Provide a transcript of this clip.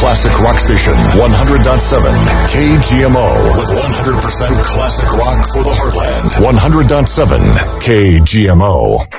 classic rock station, 100.7 KGMO, with 100% classic rock for the heartland. 100.7 KGMO.